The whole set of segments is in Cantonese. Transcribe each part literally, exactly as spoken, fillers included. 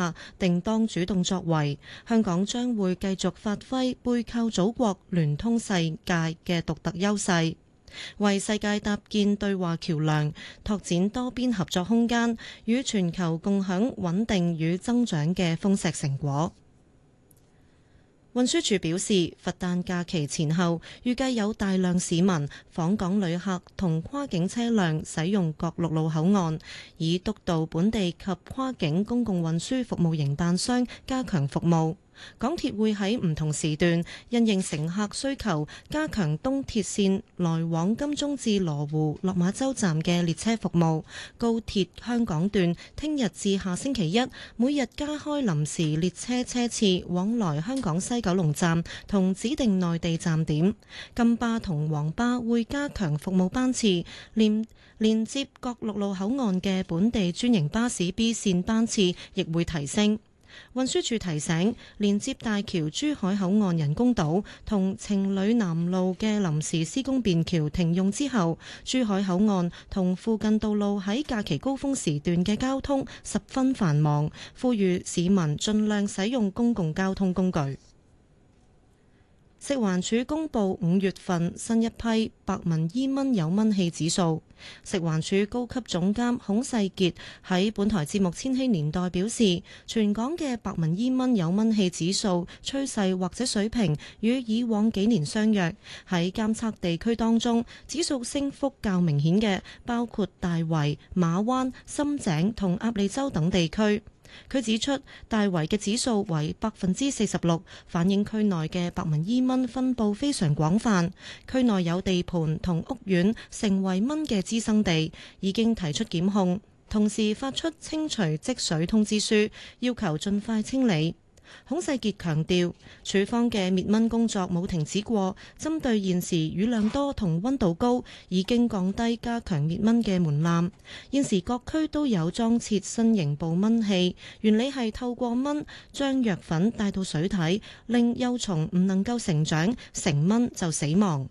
下，定當主動作為。香港將會繼續發揮背靠祖國、聯通世界嘅獨特優勢，為世界搭建對話橋樑，拓展多邊合作空間，與全球共享穩定與增長嘅豐碩成果。運輸署表示，佛誕假期前後預計有大量市民、訪港旅客同跨境車輛使用各陸路口岸，以督導本地及跨境公共運輸服務營辦商加強服務。港鐵會喺唔同時段因應乘客需求，加強東鐵線來往金鐘至羅湖、落馬洲站嘅列車服務。高鐵香港段聽日至下星期一，每日加開臨時列車車次往來香港西九龍站同指定內地站點。金巴同黃巴會加強服務班次，連連接各陸路口岸嘅本地專營巴士 B 線班次亦會提升。運輸署提醒，連接大橋珠海口岸人工島同情侶南路嘅臨時施工便橋停用之後，珠海口岸同附近道路喺假期高峰時段嘅交通十分繁忙，呼籲市民盡量使用公共交通工具。食環署公布五月份新一批白紋伊蚊有蚊氣指數。食環署高級總監孔世傑喺本台節目《千禧年代》表示，全港嘅白紋伊蚊有蚊氣指數趨勢或者水平與以往幾年相若。喺監測地區當中，指數升幅較明顯嘅包括大圍、馬灣、深井同鴨脷洲等地區。佢指出，大圍嘅指數為百分之四十六，反映區內嘅白紋伊蚊分佈非常廣泛。區內有地盤同屋苑成為蚊嘅滋生地，已經提出檢控，同時發出清除積水通知書，要求盡快清理。孔世傑強調，署方嘅滅蚊工作冇停止過，針對現時雨量多同溫度高，已經降低加強滅蚊嘅門檻。現時各區都有裝設新型捕蚊器，原理係透過蚊將藥粉帶到水體，令幼蟲唔能夠成長，成蚊就死亡。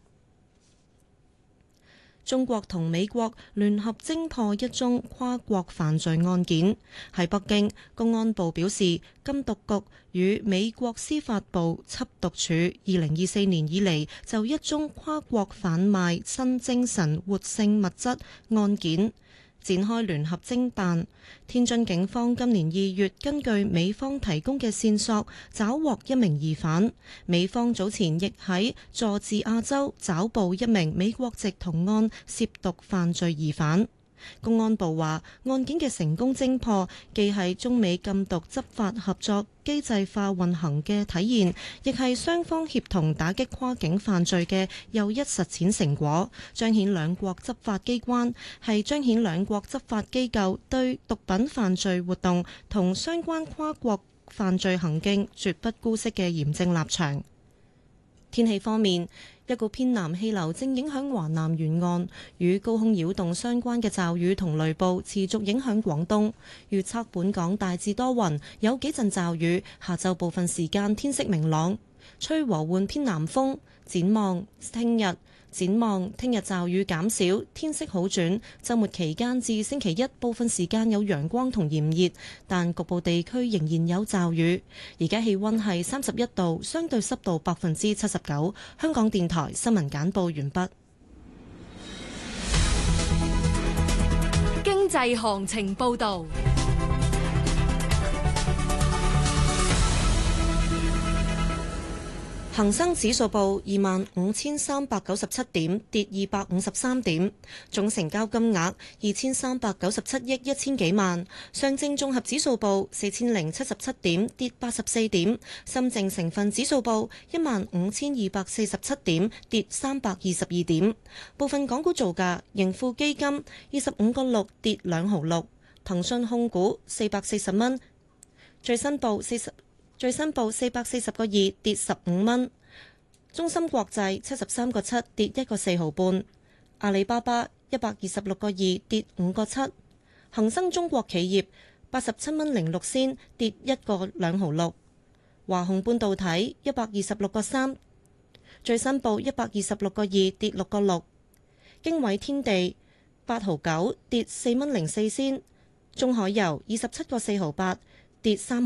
中國同美國聯合偵破一宗跨國犯罪案件。喺北京，公安部表示，禁毒局與美國司法部緝毒處二零二四年以嚟就一宗跨國販賣新精神活性物質案件展開聯合偵辦。天津警方今年二月根據美方提供嘅線索，抓獲一名疑犯。美方早前亦喺佐治亞州抓捕一名美國籍同案涉毒犯罪疑犯。公安部話，案件嘅成功偵破，既係中美禁毒執法合作機制化運行嘅體現，亦係雙方協同打擊跨境犯罪嘅又一實踐成果，彰顯兩國執法機關係彰顯兩國執法機構對毒品犯罪活動同相關跨國犯罪行徑絕不姑息嘅嚴正立場。天氣方面，一股偏南氣流正影響華南沿岸，與高空擾動相關嘅驟雨同雷暴持續影響廣東。預測本港大致多雲，有幾陣驟雨，下晝部分時間天色明朗，吹和緩偏南風。展望聽日，展望聽日驟雨減少，天色好轉。週末期間至星期一，部分時間有陽光同炎熱，但局部地區仍然有驟雨。而家氣溫係三十一度，相對濕度百分之七十九。香港電台新聞簡報完畢。 經濟行情報道。 恒生指數報二萬五千三百九十七點，跌二百五十三點，總成交金額二千三百九十七億一千幾萬。上證綜合指數報四千零七十七點，跌八十四點。深證成分指數報一萬五千二百四十七點，跌三百二十二點。部分港股造價：盈富基金二十五個六跌兩毫六，騰訊控股四百四十蚊，最新報四十。最新報四百四十個二，跌十五蚊。中芯國際七十三個七，跌一個四毫半。阿里巴巴一百二十六個二，跌五個七。恒生中國企業八十七蚊零六仙，跌一個兩毫六。華虹半導體一百二十六個三，最新報一百二十六個二，跌六個六。經緯天地八毫九，跌四蚊零四仙。中海油二十七個四毫八，跌三。